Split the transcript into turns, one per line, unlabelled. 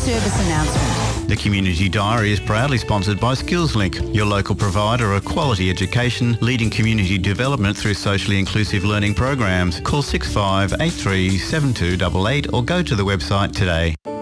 service announcement.
The Community Diary is proudly sponsored by SkillsLink, your local provider of quality education, leading community development through socially inclusive learning programs. Call 6583 7288 or go to the website today.